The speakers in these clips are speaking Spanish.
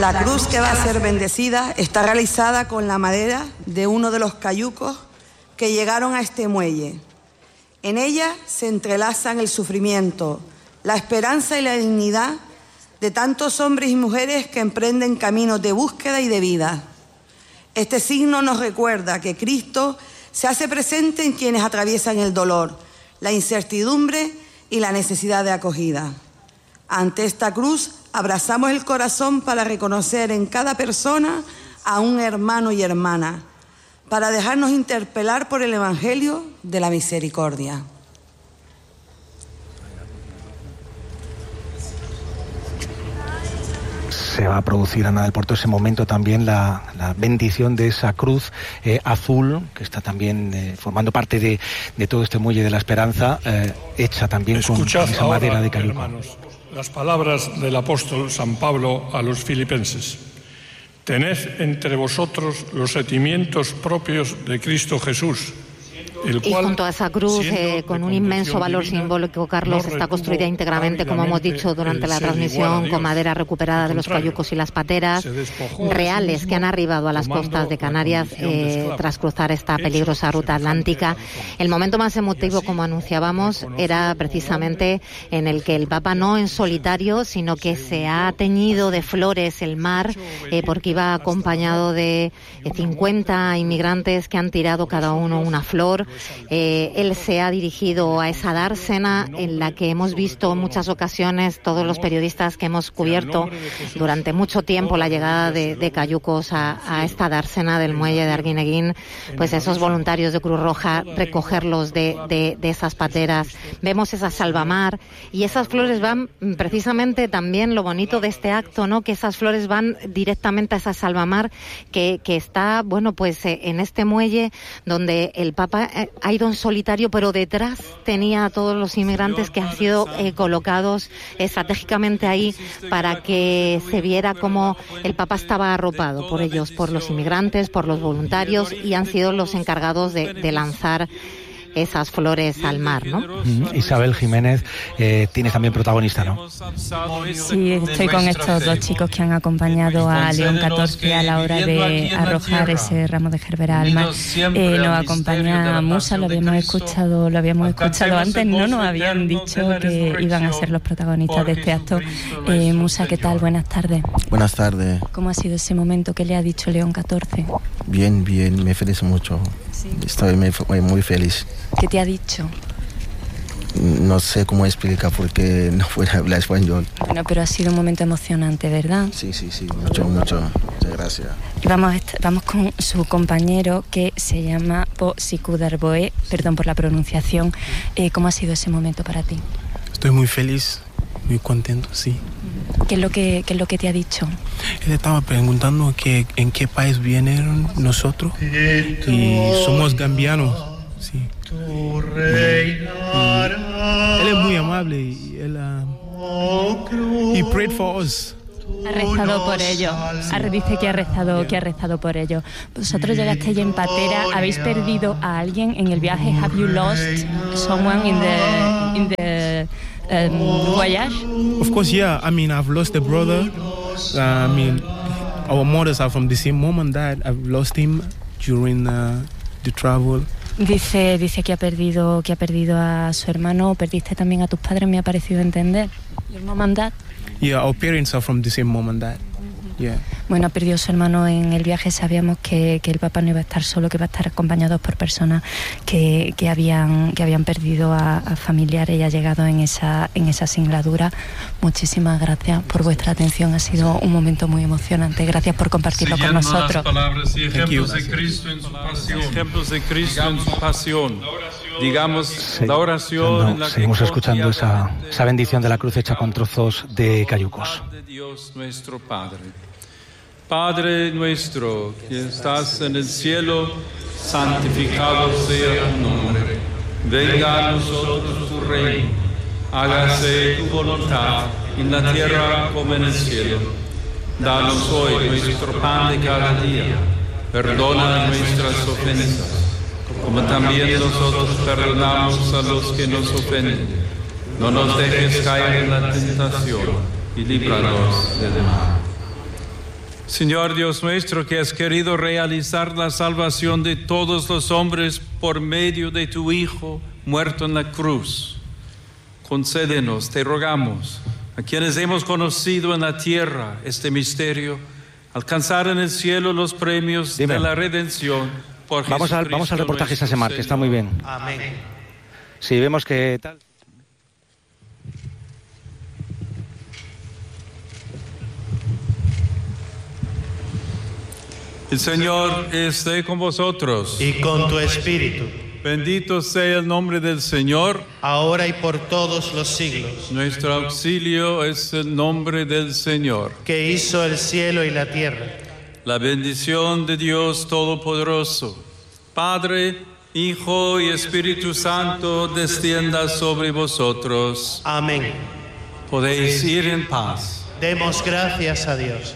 La cruz que va a ser bendecida está realizada con la madera de uno de los cayucos que llegaron a este muelle. En ella se entrelazan el sufrimiento, la esperanza y la dignidad de tantos hombres y mujeres que emprenden caminos de búsqueda y de vida. Este signo nos recuerda que Cristo se hace presente en quienes atraviesan el dolor, la incertidumbre y la necesidad de acogida. Ante esta cruz, abrazamos el corazón para reconocer en cada persona a un hermano y hermana, para dejarnos interpelar por el Evangelio de la misericordia. Se va a producir, Ana del Puerto, ese momento también, la bendición de esa cruz azul, que está también formando parte de todo este muelle de la esperanza, hecha también con esa madera de cayuco. Hermanos, las palabras del apóstol San Pablo a los filipenses. Tened entre vosotros los sentimientos propios de Cristo Jesús, el cual, y junto a esa cruz, con un inmenso valor simbólico, Carlos, está construida íntegramente, como hemos dicho durante la transmisión, con madera recuperada de los cayucos y las pateras reales que han arribado a las costas de Canarias tras cruzar esta peligrosa ruta atlántica. El momento más emotivo, como anunciábamos, era precisamente en el que el Papa, no en solitario, sino que se ha teñido de flores el mar, porque iba acompañado de 50 inmigrantes que han tirado cada uno una flor. Él se ha dirigido a esa dársena en la que hemos visto en muchas ocasiones, todos los periodistas que hemos cubierto durante mucho tiempo la llegada de cayucos a esta dársena del muelle de Arguineguín, pues esos voluntarios de Cruz Roja, recogerlos de esas pateras. Vemos esa salvamar y esas flores van precisamente, también lo bonito de este acto, ¿no?, que esas flores van directamente a esa salvamar que está, bueno, pues en este muelle donde el Papa ha ido en solitario, pero detrás tenía a todos los inmigrantes que han sido colocados estratégicamente ahí para que se viera cómo el Papa estaba arropado por ellos, por los inmigrantes, por los voluntarios, y han sido los encargados de lanzar esas flores al mar, ¿no? Isabel Jiménez, tienes también protagonista, ¿no? Sí, estoy con estos dos chicos que han acompañado a León XIV a la hora de arrojar ese ramo de gerbera al mar. Nos acompaña Musa, lo habíamos escuchado antes, no nos habían dicho que iban a ser los protagonistas de este acto. Musa, ¿qué tal? Buenas tardes. Buenas tardes. ¿Cómo ha sido ese momento? ¿Qué le ha dicho León XIV? Bien, me feliz mucho. Sí. Estoy muy feliz. ¿Qué te ha dicho? No sé cómo explicar porque no puedo hablar español. Bueno, pero ha sido un momento emocionante, ¿verdad? Sí, mucho. Muchas gracias. Y vamos con su compañero, que se llama Po Sikudarboe, perdón por la pronunciación. ¿Cómo ha sido ese momento para ti? Estoy muy feliz, muy contento, sí. ¿Qué es lo que te ha dicho? Él estaba preguntando en qué país vienen nosotros y somos gambianos, sí. Él es muy amable y él he prayed for us. Ha rezado por ello. Dice que ha rezado por ello. Vosotros llegasteis en patera. ¿Habéis perdido a alguien en el viaje? Have you lost someone in the voyage? Of course, yeah. I mean, I've lost a brother. Our mothers are from the same mom and dad. I've lost him during the travel. Dice que ha perdido a su hermano. ¿Perdiste también a tus padres? Me ha parecido entender. Your mom and dad? Yeah, our parents are from the same mom and dad. Yeah. Bueno, ha perdido a su hermano en el viaje. Sabíamos que el Papa no iba a estar solo, que iba a estar acompañado por personas que habían perdido a familiares y ha llegado en esa singladura. Muchísimas gracias por vuestra atención. Ha sido un momento muy emocionante. Gracias por compartirlo con nosotros. Las palabras y ejemplos de Cristo en su pasión. Digamos la oración en la que seguimos escuchando esa bendición de la cruz hecha con trozos de cayucos. Dios nuestro Padre. Padre nuestro que estás en el cielo, santificado sea tu nombre. Venga a nosotros tu reino. Hágase tu voluntad en la tierra como en el cielo. Danos hoy nuestro pan de cada día. Perdona nuestras ofensas, como también nosotros perdonamos a los que nos ofenden. No nos dejes caer en la tentación y líbranos del mal. Señor Dios nuestro, que has querido realizar la salvación de todos los hombres por medio de tu Hijo muerto en la cruz, concédenos, te rogamos, a quienes hemos conocido en la tierra este misterio, alcanzar en el cielo los premios de la redención por Jesucristo. Vamos al reportaje Sasemar, que está muy bien. Amén. Sí, vemos que tal. El Señor esté con vosotros. Y con tu espíritu. Bendito sea el nombre del Señor, ahora y por todos los siglos. Nuestro auxilio es el nombre del Señor, que hizo el cielo y la tierra. La bendición de Dios Todopoderoso, Padre, Hijo y Espíritu Santo, descienda sobre vosotros. Amén. Podéis ir en paz. Demos gracias a Dios.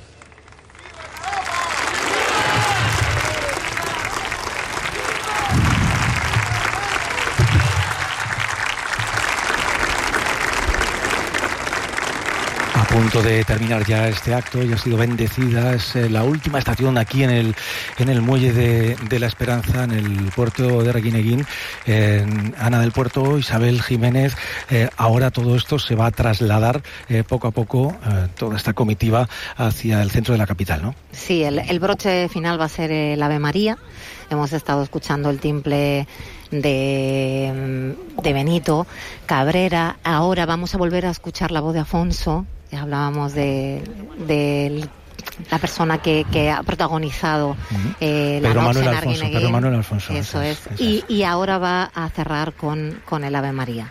A punto de terminar ya este acto, ya ha sido bendecida, es la última estación aquí en el muelle de la Esperanza, en el puerto de Reguineguín. Ana del Puerto, Isabel Jiménez, ahora todo esto se va a trasladar poco a poco, toda esta comitiva, hacia el centro de la capital, ¿no? Sí, el broche final va a ser el Ave María. Hemos estado escuchando el timple de Benito Cabrera. Ahora vamos a volver a escuchar la voz de Afonso. Ya hablábamos de la persona que ha protagonizado la noche en Arguineguín. Pedro Manuel Alfonso. Eso es. Y ahora va a cerrar con el Ave María.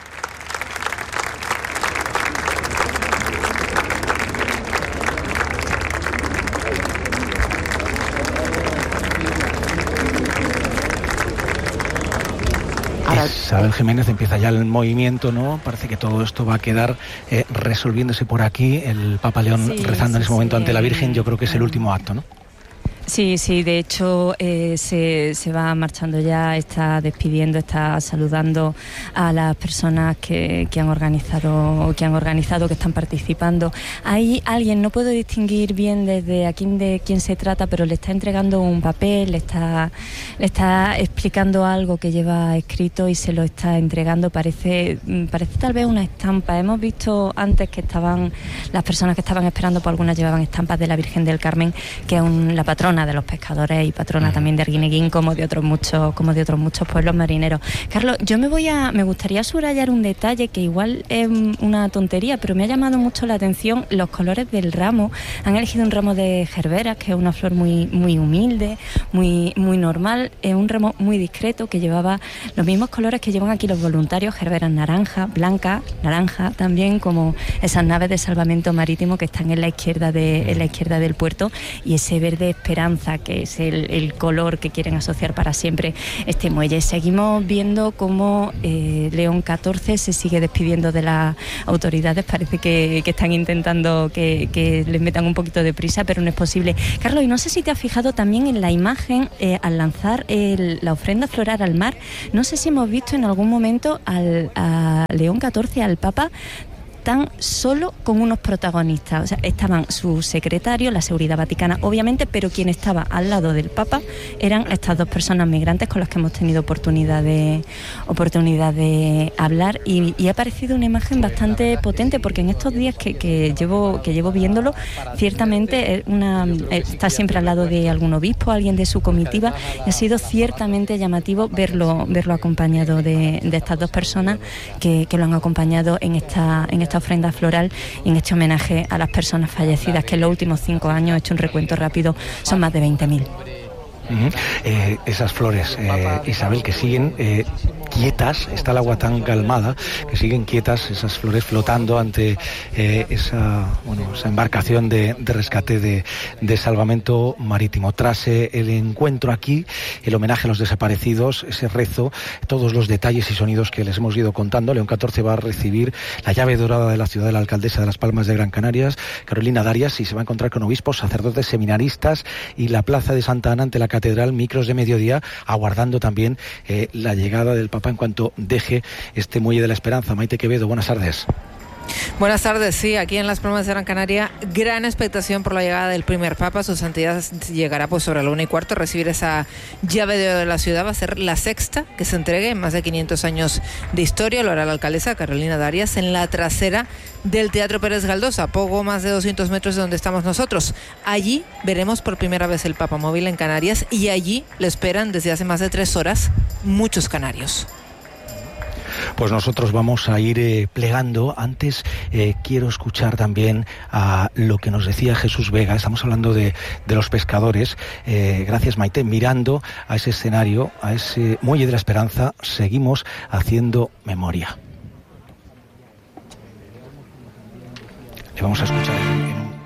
Isabel Jiménez, empieza ya el movimiento, ¿no? Parece que todo esto va a quedar resolviéndose por aquí. El Papa León rezando en ese momento ante la Virgen. Yo creo que es el último acto, ¿no? Sí, de hecho se va marchando ya, está despidiendo, está saludando a las personas que han organizado, que están participando. Hay alguien, no puedo distinguir bien desde aquí de quién se trata, pero le está entregando un papel, le está explicando algo que lleva escrito y se lo está entregando. Parece tal vez una estampa. Hemos visto antes que las personas que estaban esperando, por algunas llevaban estampas de la Virgen del Carmen, que es la patrona de los pescadores y patrona también de Arguineguín, como de otros muchos pueblos marineros. Carlos, me gustaría subrayar un detalle que igual es una tontería, pero me ha llamado mucho la atención los colores del ramo. Han elegido un ramo de gerberas, que es una flor muy, muy humilde, muy, muy normal, es un ramo muy discreto que llevaba los mismos colores que llevan aquí los voluntarios, gerberas naranja, blanca, naranja también, como esas naves de salvamento marítimo que están en la izquierda del puerto, y ese verde esperanza, que es el color que quieren asociar para siempre este muelle. Seguimos viendo cómo León XIV se sigue despidiendo de las autoridades. Parece que están intentando que les metan un poquito de prisa, pero no es posible. Carlos, y no sé si te has fijado también en la imagen al lanzar la ofrenda floral al mar. No sé si hemos visto en algún momento a León XIV, al Papa, tan solo con unos protagonistas. O sea, estaban su secretario, la seguridad vaticana, obviamente, pero quien estaba al lado del Papa eran estas dos personas migrantes con las que hemos tenido oportunidad de hablar, y ha parecido una imagen bastante potente, porque en estos días que llevo viéndolo, ciertamente está siempre al lado de algún obispo, alguien de su comitiva, y ha sido ciertamente llamativo verlo acompañado de estas dos personas que lo han acompañado en esta ofrenda floral y en este homenaje a las personas fallecidas, que en los últimos 5 años, he hecho un recuento rápido, son más de 20.000. Esas flores, Isabel, que siguen quietas, está el agua tan calmada que siguen quietas, esas flores flotando ante esa embarcación de rescate de salvamento marítimo. Tras el encuentro aquí, el homenaje a los desaparecidos, ese rezo, todos los detalles y sonidos que les hemos ido contando, León XIV va a recibir la llave dorada de la ciudad de la alcaldesa de Las Palmas de Gran Canarias, Carolina Darias, y se va a encontrar con obispos, sacerdotes, seminaristas, y la plaza de Santa Ana ante la catedral, micros de mediodía, aguardando también la llegada del Papa en cuanto deje este muelle de la Esperanza. Maite Quevedo, buenas tardes. Buenas tardes. Sí, aquí en Las Palmas de Gran Canaria, gran expectación por la llegada del primer Papa. Su Santidad llegará pues sobre la 1:15 a recibir esa llave de oro de la ciudad. Va a ser la sexta que se entregue en más de 500 años de historia. Lo hará la alcaldesa Carolina Darias en la trasera del Teatro Pérez Galdós, a poco más de 200 metros de donde estamos nosotros. Allí veremos por primera vez el Papa móvil en Canarias, y allí le esperan desde hace más de 3 horas muchos canarios. Pues nosotros vamos a ir plegando. Antes quiero escuchar también a lo que nos decía Jesús Vega. Estamos hablando de los pescadores. Gracias, Maite. Mirando a ese escenario, a ese Muelle de la Esperanza, seguimos haciendo memoria. Le vamos a escuchar en